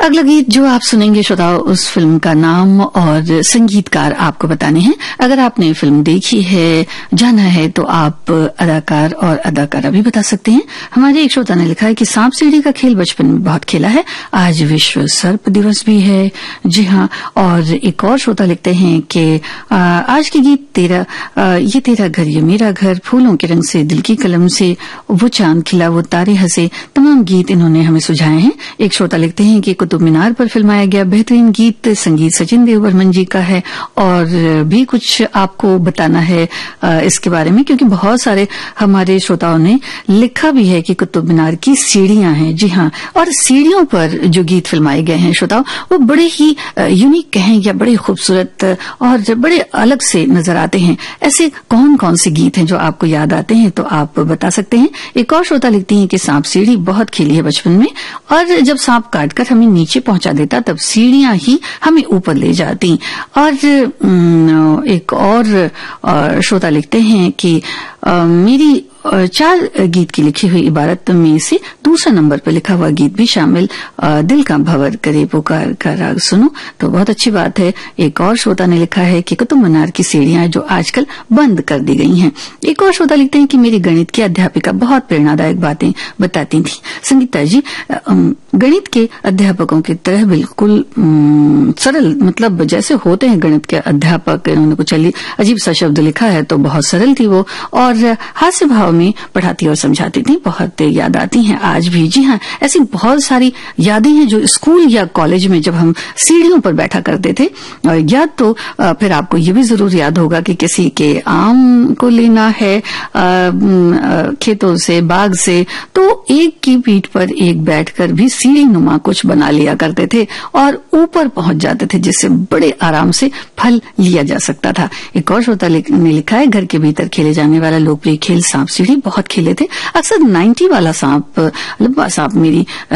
अगला गीत जो आप सुनेंगे श्रोताओं, उस फिल्म का नाम और संगीतकार आपको बताने हैं। अगर आपने फिल्म देखी है, जाना है, तो आप अदाकार और अदाकारा भी बता सकते हैं। हमारे एक श्रोता ने लिखा है कि सांप सीढ़ी का खेल बचपन में बहुत खेला है। आज विश्व सर्प दिवस भी है। जी हाँ। और एक और श्रोता लिखते हैं कि आज के गीत ये तेरा घर ये मेरा घर, फूलों के रंग से, दिल की कलम से, वो चांद खिला वो तारे हंसे, तमाम गीत इन्होंने हमें सुझाए हैं। एक श्रोता लिखते हैं कि कुतुब मीनार पर फिल्माया गया बेहतरीन गीत, संगीत सचिन देव बर्मन जी का है। और भी कुछ आपको बताना है इसके बारे में, क्योंकि बहुत सारे हमारे श्रोताओं ने लिखा भी है कि कुतुब मीनार की सीढ़ियां हैं। जी हाँ। और सीढ़ियों पर जो गीत फिल्माए गए हैं श्रोताओं, वो बड़े ही यूनिक कहें या बड़े खूबसूरत और बड़े अलग से नजर आते हैं। ऐसे कौन कौन से गीत हैं जो आपको याद आते हैं, तो आप बता सकते हैं। एक और श्रोता लिखती हैं कि सांप सीढ़ी बहुत खेली है बचपन में, और जब सांप काटकर हमें नीचे पहुंचा देता तब सीढ़ियां ही हमें ऊपर ले जाती। और एक और श्रोता लिखते हैं कि मेरी 4 गीत की लिखी हुई इबारत में से दूसरा नंबर पर लिखा हुआ गीत भी शामिल, दिल का भंवर करे पुकार का राग सुनो। तो बहुत अच्छी बात है। एक और श्रोता ने लिखा है कि कुतुब मीनार की सीढ़ियां जो आजकल बंद कर दी गई हैं। एक और श्रोता लिखते हैं कि मेरी गणित की अध्यापिका बहुत प्रेरणादायक बातें बताती थी। संगीता जी, गणित के अध्यापकों की तरह बिल्कुल सरल, मतलब जैसे होते हैं गणित के अध्यापक, इन्होंने कुछ अजीब सा शब्द लिखा है तो बहुत सरल थी वो, और हास्य भाव में पढ़ाती और समझाती थी। बहुत याद आती हैं आज भी। जी हाँ, ऐसी बहुत सारी यादें हैं जो स्कूल या कॉलेज में जब हम सीढ़ियों पर बैठा करते थे। याद तो फिर आपको ये भी जरूर याद होगा कि किसी के आम को लेना है खेतों से, बाग से, तो एक की पीठ पर एक बैठकर भी सीढ़ी नुमा कुछ बना लिया करते थे और ऊपर पहुंच जाते थे, जिससे बड़े आराम से फल लिया जा सकता था। एक और श्रोता ने लिखा है, घर के भीतर खेले जाने वाला लोकप्रिय खेल सांप सीढ़ी बहुत खेले थे। अक्सर 90 वाला सांप, लंबा सांप मेरी